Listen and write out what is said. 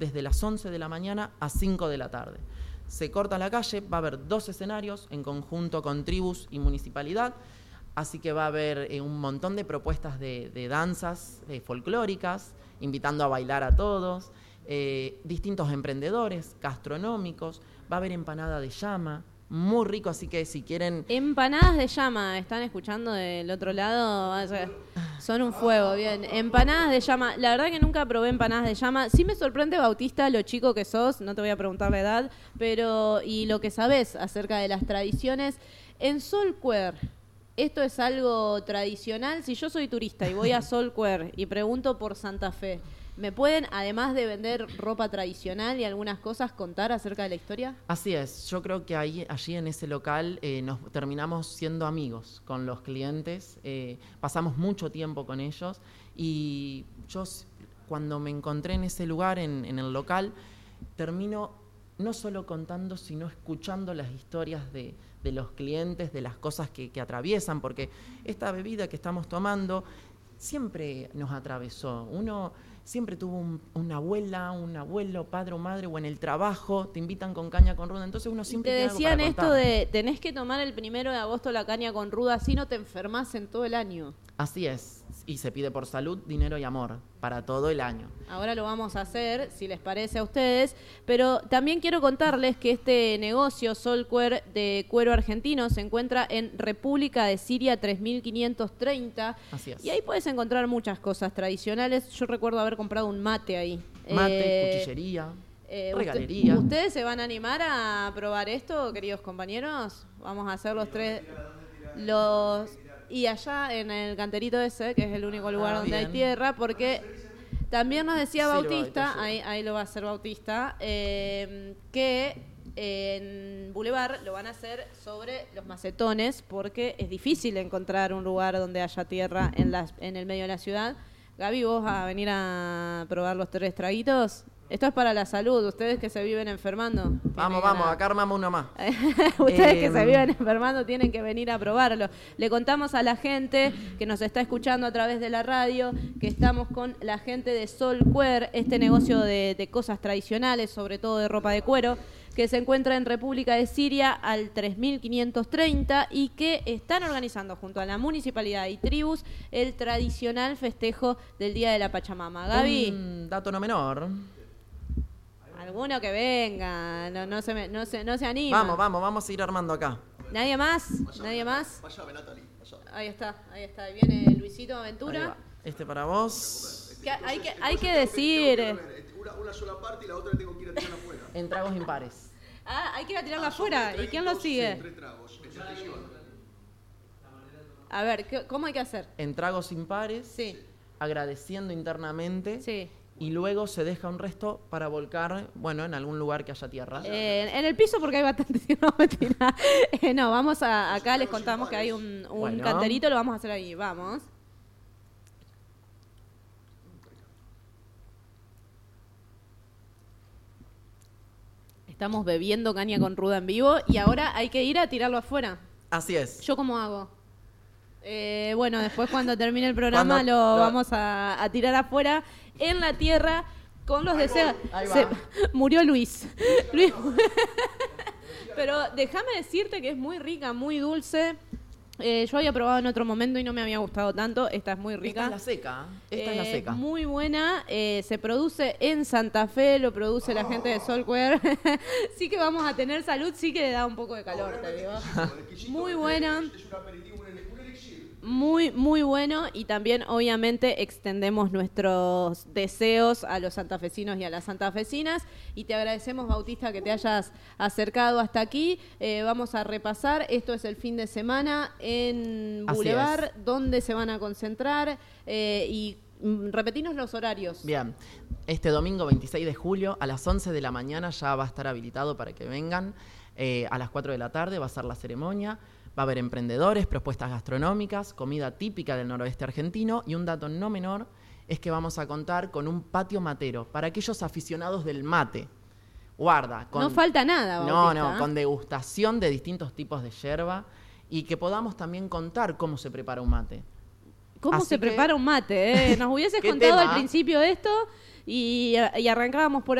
desde las 11 de la mañana a 5 de la tarde. Se corta la calle, va a haber 2 escenarios en conjunto con tribus y municipalidad, así que va a haber un montón de propuestas de danzas folclóricas, invitando a bailar a todos, distintos emprendedores gastronómicos, va a haber empanada de llama, muy rico, así que si quieren... Empanadas de llama, ¿están escuchando del otro lado? Son un fuego, bien. Empanadas de llama, la verdad que nunca probé empanadas de llama. Sí me sorprende, Bautista, lo chico que sos, no te voy a preguntar la edad, pero y lo que sabés acerca de las tradiciones. En Solquer, ¿esto es algo tradicional? Si yo soy turista y voy a Solquer y pregunto por Santa Fe, ¿me pueden, además de vender ropa tradicional y algunas cosas, contar acerca de la historia? Así es, yo creo que allí en ese local nos terminamos siendo amigos con los clientes, pasamos mucho tiempo con ellos y yo cuando me encontré en ese lugar, en el local, termino no solo contando, sino escuchando las historias de los clientes, de las cosas que atraviesan, porque esta bebida que estamos tomando siempre nos atravesó. Uno siempre tuvo una abuela, un abuelo, padre o madre, o en el trabajo te invitan con caña con ruda, entonces uno siempre tiene algo para contar. Te decían esto de tenés que tomar el 1 de agosto la caña con ruda, así no te enfermas en todo el año. Así es, y se pide por salud, dinero y amor para todo el año. Ahora lo vamos a hacer, si les parece a ustedes, pero también quiero contarles que este negocio Solquer de cuero argentino se encuentra en República de Siria 3530. Así es. Y ahí puedes encontrar muchas cosas tradicionales. Yo recuerdo haber comprado un mate ahí. Mate, cuchillería, regalería. ¿Ustedes se van a animar a probar esto, queridos compañeros? Vamos a hacer los tres... Y allá en el canterito ese, que es el único lugar donde hay tierra, porque también nos decía Bautista, ahí lo va a hacer Bautista, que en Boulevard lo van a hacer sobre los macetones, porque es difícil encontrar un lugar donde haya tierra en el medio de la ciudad. Gaby, ¿vos vas a venir a probar los 3 traguitos? Esto es para la salud, ustedes que se viven enfermando. Vamos, acá armamos uno más. Ustedes que se viven enfermando tienen que venir a probarlo. Le contamos a la gente que nos está escuchando a través de la radio que estamos con la gente de Solquer, este negocio de cosas tradicionales, sobre todo de ropa de cuero, que se encuentra en República de Siria al 3530 y que están organizando junto a la municipalidad y tribus el tradicional festejo del Día de la Pachamama. Gaby. Un dato no menor. Alguno que venga, no se anima. Vamos a ir armando acá. ¿Nadie más? ¿Nadie más? Ahí está. Ahí viene Luisito Aventura. Este para vos. Hay que decir... Una sola parte y la otra tengo que ir a tirar afuera. En tragos impares. Hay que ir a tirarla afuera. ¿Y quién lo sigue? 3 tragos. A ver, ¿cómo hay que hacer? En tragos impares. Sí. Agradeciendo internamente. Sí. Y luego se deja un resto para volcar, en algún lugar que haya tierra. En el piso porque hay bastante tierra. No, vamos acá les contamos que hay un canterito, lo vamos a hacer ahí. Vamos. Estamos bebiendo caña con ruda en vivo y ahora hay que ir a tirarlo afuera. Así es. ¿Yo cómo hago? Después cuando termine el programa lo vamos a tirar afuera en la tierra con los deseos. Murió Luis. Pero déjame decirte que es muy rica, muy dulce. Yo había probado en otro momento y no me había gustado tanto. Esta es muy rica. Esta es la seca. Muy buena. Se produce en Santa Fe, lo produce la gente de Solquer. Sí que vamos a tener salud, sí que le da un poco de calor, te digo. Muy buena. Muy, muy bueno y también obviamente extendemos nuestros deseos a los santafesinos y a las santafesinas y te agradecemos, Bautista, que te hayas acercado hasta aquí. Vamos a repasar, esto es el fin de semana en Boulevard, donde se van a concentrar y repetirnos los horarios. Bien, este domingo 26 de julio a las 11 de la mañana ya va a estar habilitado para que vengan. A las 4 de la tarde va a ser la ceremonia. Va a haber emprendedores, propuestas gastronómicas, comida típica del noroeste argentino y un dato no menor es que vamos a contar con un patio matero para aquellos aficionados del mate. Guarda. No falta nada, Bautista. Con degustación de distintos tipos de yerba y que podamos también contar cómo se prepara un mate. ¿Cómo se prepara un mate? Nos hubieses contado al principio esto y arrancábamos por